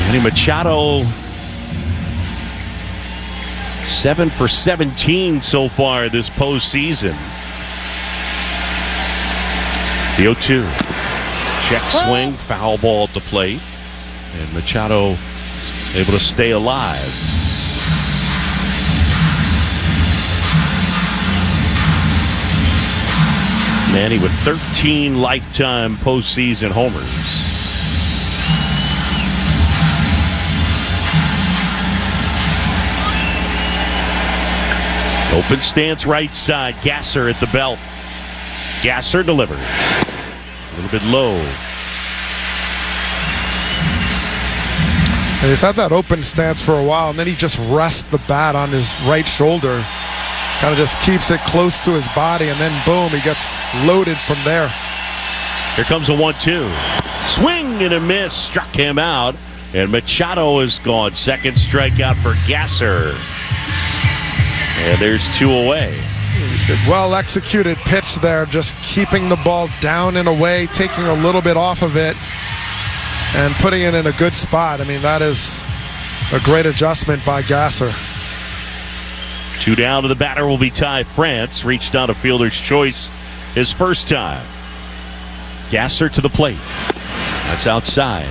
Manny Machado, 7 for 17 so far this postseason. The 0-2. Check swing, foul ball at the plate. And Machado able to stay alive. Manny with 13 lifetime postseason homers. Open stance right side. Gasser at the belt. Gasser delivers. A little bit low. And he's had that open stance for a while, and then he just rests the bat on his right shoulder. Kind of just keeps it close to his body, and then boom, he gets loaded from there. Here comes a 1-2. Swing and a miss. Struck him out. And Machado is gone. Second strikeout for Gasser. And there's 2 away. Well executed pitch there, just keeping the ball down and away, taking a little bit off of it, and putting it in a good spot. I mean, that is a great adjustment by Gasser. 2 down to the batter will be Ty France. Reached out a fielder's choice his first time. Gasser to the plate. That's outside.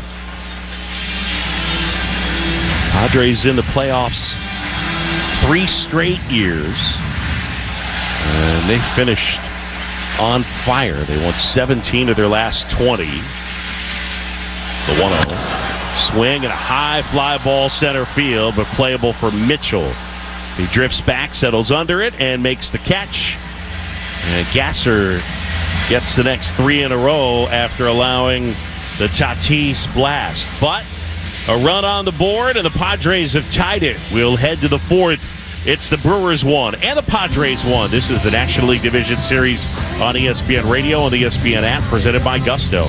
Padres in the playoffs 3 straight years. And they finished on fire. They won 17 of their last 20. The 1-0. Swing and a high fly ball center field, but playable for Mitchell. He drifts back, settles under it, and makes the catch. And Gasser gets the next 3 in a row after allowing the Tatis blast. But a run on the board, and the Padres have tied it. We'll head to the 4th. It's the Brewers 1 and the Padres 1. This is the National League Division Series on ESPN Radio and the ESPN app, presented by Gusto.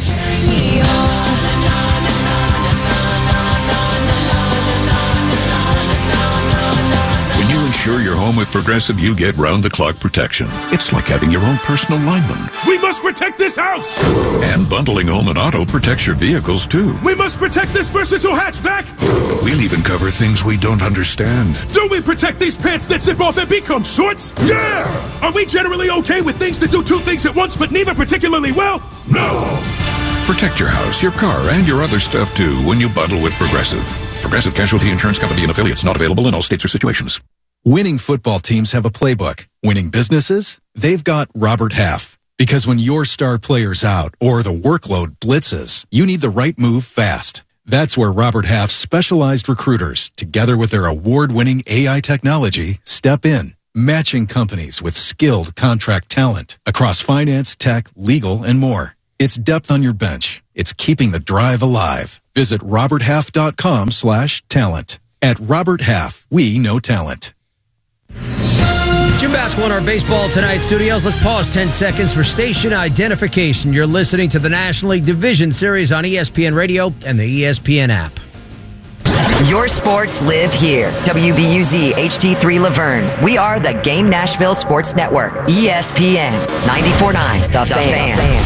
Insure your home with Progressive, you get round-the-clock protection. It's like having your own personal lineman. We must protect this house! And bundling home and auto protects your vehicles, too. We must protect this versatile hatchback! We'll even cover things we don't understand. Do we protect these pants that zip off and become shorts? Yeah! Are we generally okay with things that do 2 things at once, but neither particularly well? No! Protect your house, your car, and your other stuff, too, when you bundle with Progressive. Progressive Casualty Insurance Company and affiliates, not available in all states or situations. Winning football teams have a playbook. Winning businesses? They've got Robert Half. Because when your star player's out or the workload blitzes, you need the right move fast. That's where Robert Half's specialized recruiters, together with their award-winning AI technology, step in, matching companies with skilled contract talent across finance, tech, legal, and more. It's depth on your bench. It's keeping the drive alive. Visit roberthalf.com/talent. At Robert Half, we know talent. Jim Basco in our Baseball Tonight studios. Let's pause 10 seconds for station identification. You're listening to the National League Division Series on ESPN Radio and the ESPN app. Your sports live here. WBUZ HD3 Laverne. We are the Game Nashville Sports Network. ESPN 94.9 The Fan.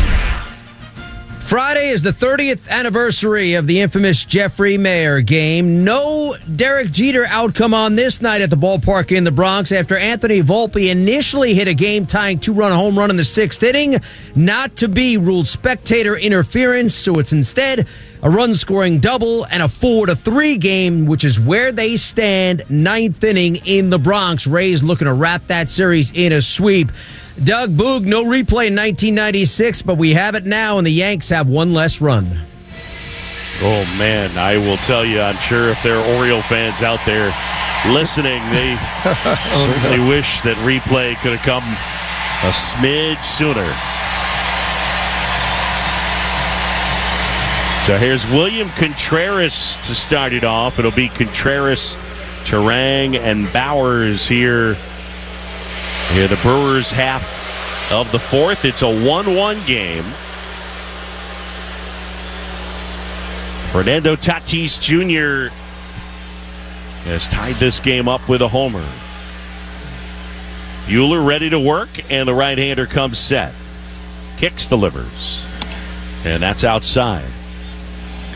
Friday is the 30th anniversary of the infamous Jeffrey Mayer game. No Derek Jeter outcome on this night at the ballpark in the Bronx after Anthony Volpe initially hit a game-tying 2-run home run in the 6th inning. Not to be ruled spectator interference, so it's instead a run-scoring double and a 4-3 game, which is where they stand, 9th inning in the Bronx. Rays looking to wrap that series in a sweep. Doug Boog, no replay in 1996, but we have it now, and the Yanks have 1 less run. Oh, man, I will tell you, I'm sure if there are Oriole fans out there listening, they certainly wish that replay could have come a smidge sooner. So here's William Contreras to start it off. It'll be Contreras, Turang, and Bowers here. Here, the Brewers half of the 4th. It's a 1-1 game. Fernando Tatis Jr. has tied this game up with a homer. Buehler ready to work, and the right-hander comes set. Kicks, delivers. And that's outside.